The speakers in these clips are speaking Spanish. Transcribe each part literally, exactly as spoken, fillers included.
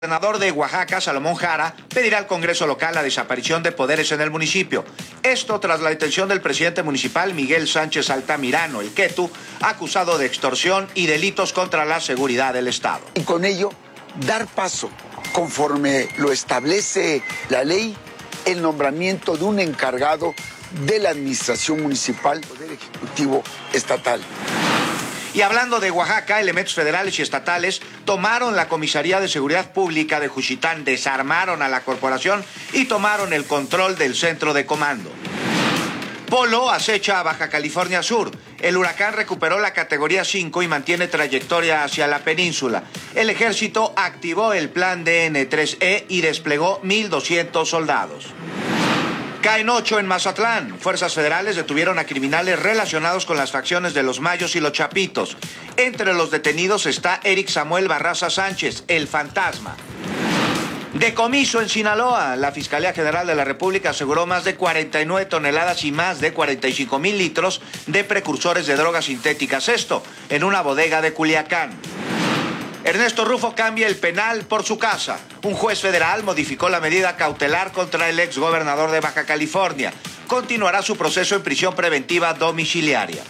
El gobernador de Oaxaca, Salomón Jara, pedirá al Congreso local la desaparición de poderes en el municipio. Esto tras la detención del presidente municipal Miguel Sánchez Altamirano, el Quetu, acusado de extorsión y delitos contra la seguridad del Estado. Y con ello, dar paso, conforme lo establece la ley, el nombramiento de un encargado de la administración municipal, Poder Ejecutivo Estatal. Y hablando de Oaxaca, elementos federales y estatales tomaron la Comisaría de Seguridad Pública de Juchitán, desarmaron a la corporación y tomaron el control del centro de comando. Polo acecha a Baja California Sur. El huracán recuperó la categoría cinco y mantiene trayectoria hacia la península. El ejército activó el plan D N tres E y desplegó mil doscientos soldados. Caen ocho en Mazatlán. Fuerzas federales detuvieron a criminales relacionados con las facciones de los Mayos y los Chapitos. Entre los detenidos está Eric Samuel Barraza Sánchez, el fantasma. Decomiso en Sinaloa. La Fiscalía General de la República aseguró más de cuarenta y nueve toneladas y más de cuarenta y cinco mil litros de precursores de drogas sintéticas. Esto en una bodega de Culiacán. Ernesto Rufo cambia el penal por su casa. Un juez federal modificó la medida cautelar contra el exgobernador de Baja California. Continuará su proceso en prisión preventiva domiciliaria.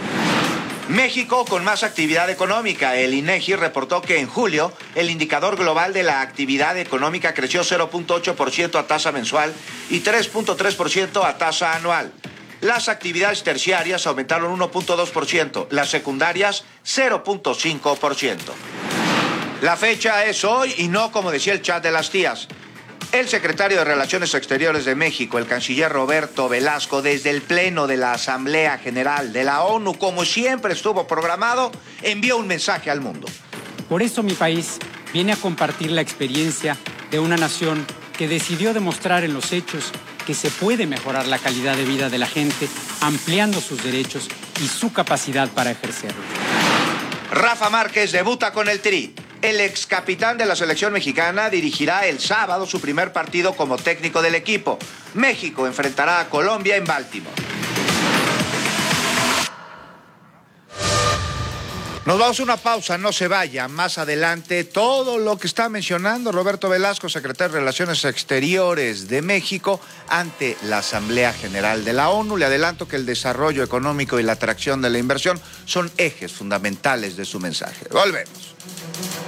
México con más actividad económica. El INEGI reportó que en julio el indicador global de la actividad económica creció cero punto ocho por ciento a tasa mensual y tres punto tres por ciento a tasa anual. Las actividades terciarias aumentaron uno punto dos por ciento, las secundarias cero punto cinco por ciento. La fecha es hoy y no como decía el chat de las tías. El secretario de Relaciones Exteriores de México, el canciller Roberto Velasco, desde el pleno de la Asamblea General de la ONU, como siempre estuvo programado, envió un mensaje al mundo. Por eso mi país viene a compartir la experiencia de una nación que decidió demostrar en los hechos que se puede mejorar la calidad de vida de la gente, ampliando sus derechos y su capacidad para ejercerlo. Rafa Márquez debuta con el Tri. El ex capitán de la selección mexicana dirigirá el sábado su primer partido como técnico del equipo. México enfrentará a Colombia en Baltimore. Nos vamos a una pausa, no se vaya. Más adelante, todo lo que está mencionando Roberto Velasco, secretario de Relaciones Exteriores de México, ante la Asamblea General de la ONU. Le adelanto que el desarrollo económico y la atracción de la inversión son ejes fundamentales de su mensaje. Volvemos.